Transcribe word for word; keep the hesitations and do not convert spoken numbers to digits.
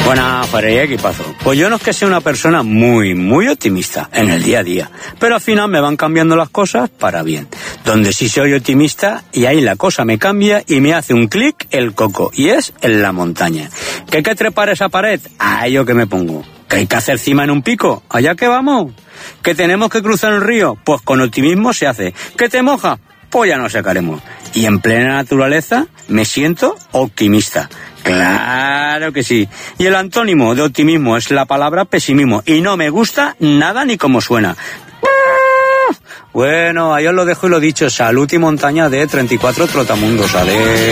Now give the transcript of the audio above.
Buenas, Farid, equipazo. Pues yo no es que sea una persona muy, muy optimista en el día a día, pero al final me van cambiando las cosas para bien. Donde sí soy optimista y ahí la cosa me cambia y me hace un clic el coco, y es en la montaña. ¿Que hay que trepar esa pared? Ah, yo que me pongo. ¿Que hay que hacer cima en un pico? Allá que vamos. ¿Que tenemos que cruzar el río? Pues con optimismo se hace. ¿Que te moja? Pues ya nos sacaremos. Y en plena naturaleza me siento optimista. Claro que sí. Y el antónimo de optimismo es la palabra pesimismo. Y no me gusta nada ni como suena. Bueno, ahí os lo dejo y lo dicho. Salud y montaña de treinta y cuatro Trotamundos. Adeu.